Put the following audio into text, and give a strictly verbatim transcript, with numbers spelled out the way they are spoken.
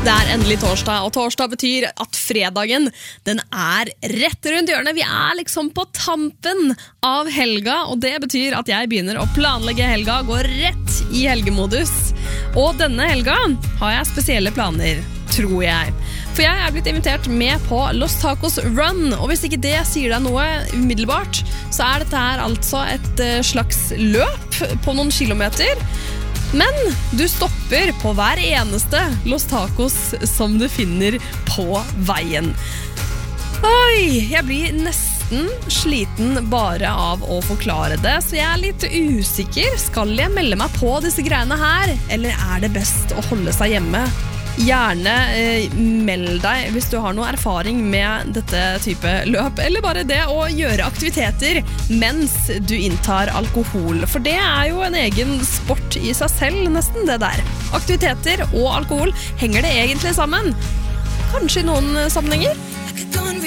Det er endelig torsdag, og torsdag betyr at fredagen, den er rett rundt hjørnet. Vi er liksom på tampen av helga, og det betyr at jeg begynner å planlegge helga, går rett i helgemodus. Og denne helga har jeg spesielle planer, tror jeg. For jeg er blitt invitert med på Los Tacos Run, og hvis ikke det sier deg noe umiddelbart, så er dette her altså et slags løp på noen kilometer. Men du stopper på hver eneste Los Tacos som du finner på veien. Oi, jeg blir nesten sliten bare av å forklare det, så jeg er litt usikker. Skal jeg melde meg på disse greiene her, eller er det best å holde seg hjemme? Gjerne eh, meld deg hvis du har noe erfaring med dette type løp, eller bare det å gjøre aktiviteter mens du inntar alkohol, for det er jo en egen sport i seg selv, nesten det der. Aktiviteter og alkohol, henger det egentlig sammen? Kanskje i noen sammenhenger?